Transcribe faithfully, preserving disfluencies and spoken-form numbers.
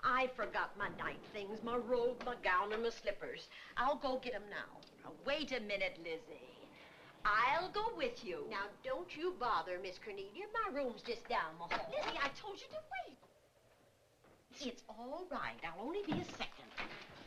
I forgot my night things, my robe, my gown, and my slippers. I'll go get 'em now. Now, wait a minute, Lizzie. I'll go with you. Now, don't you bother, Miss Cornelia. My room's just down the hall. Lizzie, I told you to wait. It's all right. I'll only be a second.